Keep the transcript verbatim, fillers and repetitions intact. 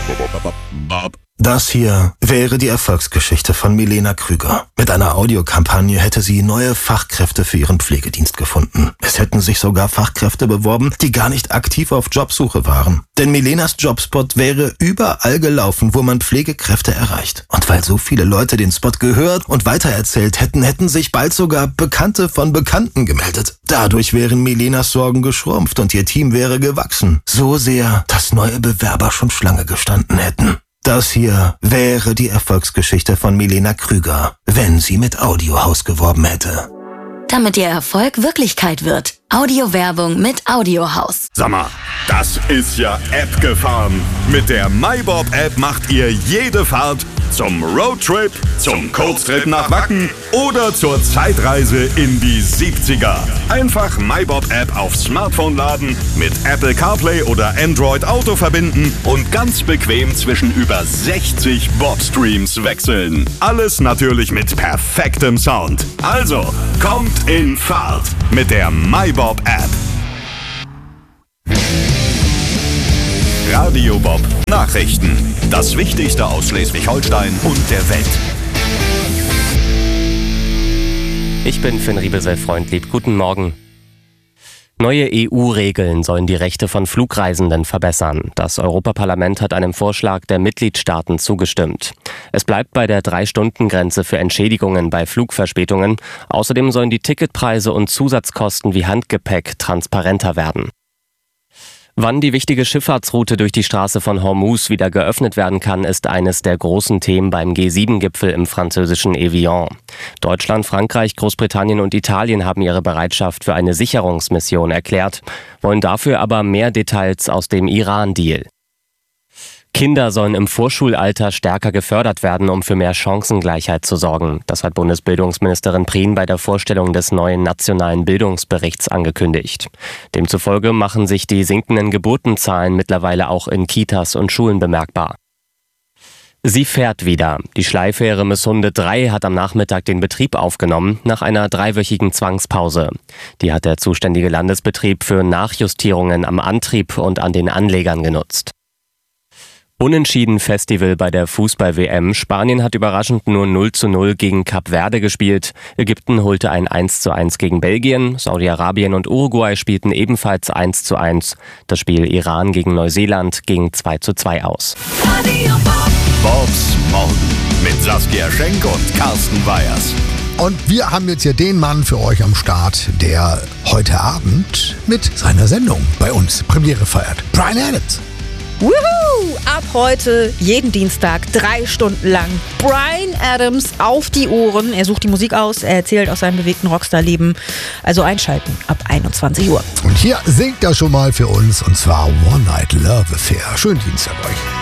Das hier wäre die Erfolgsgeschichte von Milena Krüger. Mit einer Audiokampagne hätte sie neue Fachkräfte für ihren Pflegedienst gefunden. Es hätten sich sogar Fachkräfte beworben, die gar nicht aktiv auf Jobsuche waren. Denn Milenas Jobspot wäre überall gelaufen, wo man Pflegekräfte erreicht. Und weil so viele Leute den Spot gehört und weitererzählt hätten, hätten sich bald sogar Bekannte von Bekannten gemeldet. Dadurch wären Milenas Sorgen geschrumpft und ihr Team wäre gewachsen. So sehr, dass neue Bewerber schon Schlange gestanden hätten. Das hier wäre die Erfolgsgeschichte von Milena Krüger, wenn sie mit Audiohaus geworben hätte. Damit ihr Erfolg Wirklichkeit wird. Audiowerbung mit Audiohaus. Sag mal, das ist ja App gefahren. Mit der MyBob-App macht ihr jede Fahrt zum Roadtrip, zum Kurztrip nach Wacken oder zur Zeitreise in die siebziger. Einfach MyBob-App aufs Smartphone laden, mit Apple CarPlay oder Android Auto verbinden und ganz bequem zwischen über sechzig Bob-Streams wechseln. Alles natürlich mit perfektem Sound. Also, kommt in Fahrt mit der MyBob-App. Radio Bob Nachrichten. Das Wichtigste aus Schleswig-Holstein und der Welt. Ich bin Finn Riebesel-Freundlieb. Guten Morgen. Neue E U-Regeln sollen die Rechte von Flugreisenden verbessern. Das Europaparlament hat einem Vorschlag der Mitgliedstaaten zugestimmt. Es bleibt bei der Drei-Stunden-Grenze für Entschädigungen bei Flugverspätungen. Außerdem sollen die Ticketpreise und Zusatzkosten wie Handgepäck transparenter werden. Wann die wichtige Schifffahrtsroute durch die Straße von Hormuz wieder geöffnet werden kann, ist eines der großen Themen beim G sieben Gipfel im französischen Evian. Deutschland, Frankreich, Großbritannien und Italien haben ihre Bereitschaft für eine Sicherungsmission erklärt, wollen dafür aber mehr Details aus dem Iran-Deal. Kinder sollen im Vorschulalter stärker gefördert werden, um für mehr Chancengleichheit zu sorgen. Das hat Bundesbildungsministerin Prien bei der Vorstellung des neuen nationalen Bildungsberichts angekündigt. Demzufolge machen sich die sinkenden Geburtenzahlen mittlerweile auch in Kitas und Schulen bemerkbar. Sie fährt wieder. Die Schleifähre Misshunde drei hat am Nachmittag den Betrieb aufgenommen, nach einer dreiwöchigen Zwangspause. Die hat der zuständige Landesbetrieb für Nachjustierungen am Antrieb und an den Anlegern genutzt. Unentschieden Festival bei der Fußball-W M. Spanien hat überraschend nur null zu null gegen Kap Verde gespielt. Ägypten holte ein eins zu eins gegen Belgien. Saudi-Arabien und Uruguay spielten ebenfalls eins zu eins. Das Spiel Iran gegen Neuseeland ging zwei zu zwei aus. Bobs Morgen mit Saskia Schenk und Carsten Weyers. Und wir haben jetzt hier den Mann für euch am Start, der heute Abend mit seiner Sendung bei uns Premiere feiert. Bryan Adams. Wuhu! Ab heute, jeden Dienstag, drei Stunden lang Bryan Adams auf die Ohren. Er sucht die Musik aus, er erzählt aus seinem bewegten Rockstar-Leben. Also einschalten ab einundzwanzig Uhr. Und hier singt er schon mal für uns, und zwar One Night Love Affair. Schönen Dienstag euch.